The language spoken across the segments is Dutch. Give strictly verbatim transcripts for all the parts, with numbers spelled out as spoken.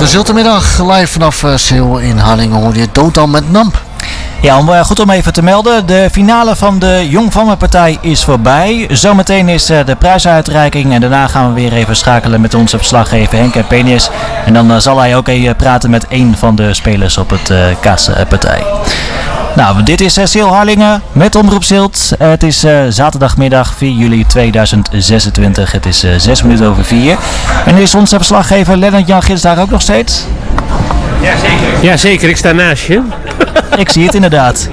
De Ziltermiddag live vanaf uh, Seel in Harlingen hoorde je Dotan met Namp. Ja, om, uh, goed om even te melden. De finale van de Jongvangenpartij is voorbij. Zometeen is uh, de prijsuitreiking en daarna gaan we weer even schakelen met onze verslaggever Henk Penis. En dan uh, zal hij ook even praten met een van de spelers op het uh, kaaspartij. Nou, dit is uh, Seel Harlingen met Omroep Zilt. Uh, het is uh, zaterdagmiddag vier juli tweeduizend zesentwintig. Het is uh, zes minuten over vier. En is onze verslaggever Lennart Jan Gits daar ook nog steeds? Ja, zeker. Ja, zeker. Ik sta naast je. Ik zie het inderdaad.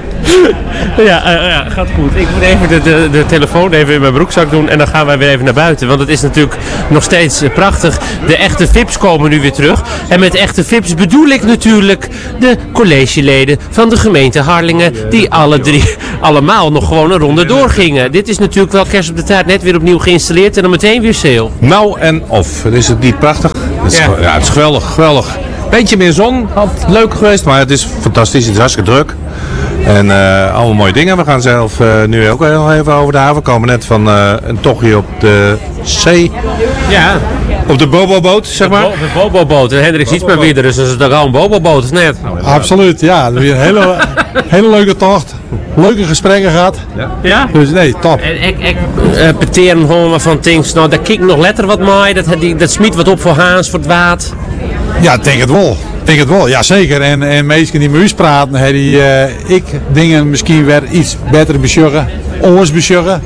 Ja, uh, ja, gaat goed. Ik moet even de, de, de telefoon even in mijn broekzak doen en dan gaan wij weer even naar buiten. Want het is natuurlijk nog steeds uh, prachtig. De echte V I P's komen nu weer terug. En met echte V I P's bedoel ik natuurlijk de collegeleden van de gemeente Harlingen. Die alle drie allemaal nog gewoon een ronde doorgingen. Dit is natuurlijk wel kerst op de taart, net weer opnieuw geïnstalleerd en dan meteen weer Seel. Nou en of. Is het niet prachtig? Het is, Ja. ja, het is geweldig, geweldig. Beetje meer zon, had leuk geweest, maar het is fantastisch. Het is hartstikke druk. En uh, allemaal mooie dingen. We gaan zelf uh, nu ook heel even over de haven. We komen net van uh, een tochtje op de zee. Ja. Op de Bobo-boot, zeg maar. De, bo- de Bobo-boot. Hendrik ziet maar weer, dus dat is toch al een Bobo-boot, is net. Absoluut, ja. Weer een hele, hele leuke tocht. Leuke gesprekken gehad. Ja? Dus nee, top. En ik, ik uh, peteren gewoon maar van things. Nou, daar kijk nog letter wat mooi. Dat, die, dat smiet wat op voor Haans, voor het water. Ja, ik denk het wel. Ik denk het wel, ja zeker. En, en mensen die met u praten, hè, die uh, ik dingen misschien weer iets beter besjuggen. Anders besjuggen.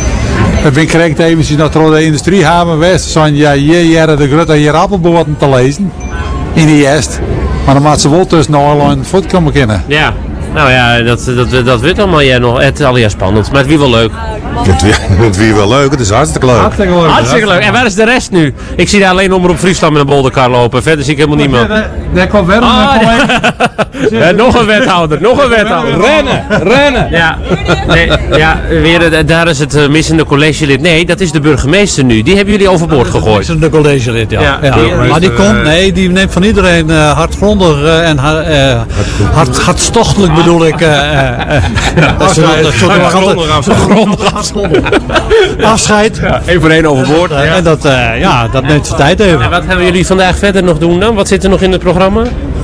Ik ben correct eventjes naar de industriehaven West. Zijn ja, hier de grote hier appelboten te lezen. In die est. Maar dan maakt ze wel tussen Noorland en voet komen kennen. Ja. Nou ja, dat, dat, dat wordt allemaal ja, nog. Het is al ja, spannend. Maar het wie wel leuk. Het weer, het weer wel leuk, het is hartstikke leuk. Hartstikke leuk. Hartstikke leuk. En waar is de rest nu? Ik zie daar alleen Omroep Friesland met een bolderkar lopen. Verder zie ik helemaal niemand. Daar komt weer Ah, een ja, nog een wethouder, nog een wethouder. Rennen, rennen! Ja, nee, ja weer, uh, daar is het uh, missende collegelid. Nee, dat is de burgemeester nu. Die hebben jullie overboord gegooid. Dat is een collegelid, ja. Ja, ja. die- Maar die komt, nee, die neemt van iedereen uh, hardgrondig uh, en ha- uh, hard, hartstochtelijk bedoel ik. Uh, uh, uh, dat is dat- dat- dat- Hartgrondig Hartgrondig afscheid. Ja, één voor één overboord. Uh, En dat, uh, ja, dat neemt zijn tijd even. En wat gaan jullie vandaag verder nog doen dan? Wat zit er nog in het programma?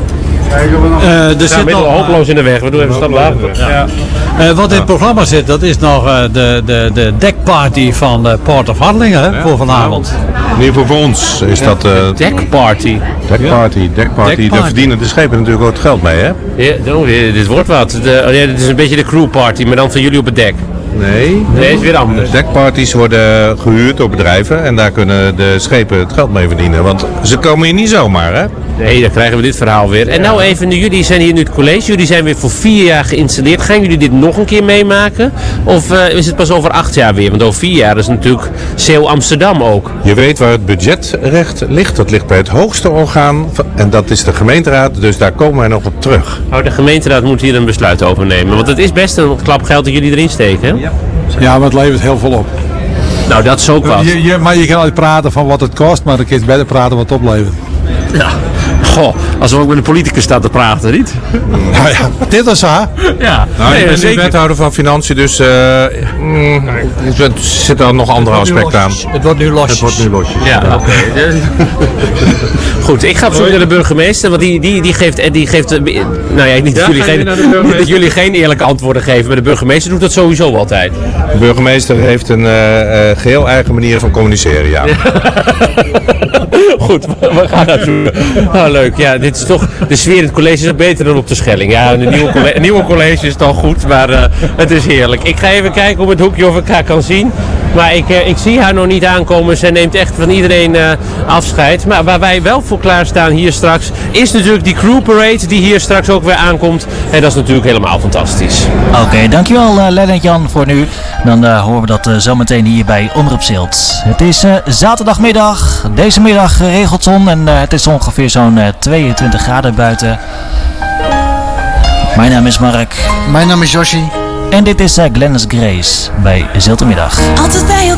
Uh, er Ja, zit middel nog, hopeloos in de weg. We doen even stap later. Ja. uh, wat in het programma zit, dat is nog uh, de, de, de dekparty van uh, Port of Harlingen hè, voor vanavond. In ieder geval voor ons is dat uh, Deckparty. dekparty. Dekparty. Dekparty. Daar verdienen de schepen natuurlijk ook het geld mee, hè? Ja, oh, dit wordt wat. De, oh ja, dit is een beetje de crewparty, maar dan van jullie op het dek. Nee. Nee, is weer anders. Dekparties worden gehuurd door bedrijven en daar kunnen de schepen het geld mee verdienen. Want ze komen hier niet zomaar, hè? Nee, dan krijgen we dit verhaal weer. En nou even, nu, jullie zijn hier nu het college, jullie zijn weer voor vier jaar geïnstalleerd. Gaan jullie dit nog een keer meemaken? Of uh, is het pas over acht jaar weer? Want over vier jaar is natuurlijk Seel Amsterdam ook. Je weet waar het budgetrecht ligt. Dat ligt bij het hoogste orgaan en dat is de gemeenteraad. Dus daar komen wij nog op terug. Oh, de gemeenteraad moet hier een besluit over nemen. Want het is best een klap geld dat jullie erin steken, hè? Ja, maar het levert heel veel op. Nou, dat is ook wat. Je, je, maar je kan altijd praten van wat het kost, maar dan kun je beter praten wat het oplevert. Ja. Goh, als we ook met een politicus staan te praten, niet? Nou ja, dit is haar. Ja, Nou, nee, ik ben zeker. nu wethouder van Financiën, dus uh, mm, er zitten er nog andere aspecten aan. Het wordt nu losjes. Het wordt nu losjes. Ja, oké. Goed, ik ga op zoek naar de burgemeester, want die, die, die geeft, die geeft eh, nou ja, niet dat, Ja, jullie ga je geen, naar de burgemeester? dat jullie geen eerlijke antwoorden geven, maar de burgemeester doet dat sowieso altijd. De burgemeester heeft een uh, uh, geheel eigen manier van communiceren, ja. Goed, we gaan dat doen. Nou, leuk. Ja, dit is toch, de sfeer in het college is beter dan op de Schelling. Ja, een nieuwe, colle- een nieuwe college is toch goed, maar uh, het is heerlijk. Ik ga even kijken op het hoekje of ik haar kan zien. Maar ik, uh, ik zie haar nog niet aankomen. Zij neemt echt van iedereen uh, afscheid. Maar waar wij wel voor klaarstaan hier straks, is natuurlijk die crew parade die hier straks ook weer aankomt. En dat is natuurlijk helemaal fantastisch. Oké, okay, dankjewel uh, Lennart Jan voor nu. Dan uh, horen we dat uh, zometeen hier bij Omroep Zilt. Het is uh, zaterdagmiddag. Deze middag geregeld zon en uh, het is ongeveer zo'n uh, tweeëntwintig graden buiten. Mijn naam is Mark. Mijn naam is Joshi. En dit is uh, Glennis Grace bij Ziltermiddag. Altijd bij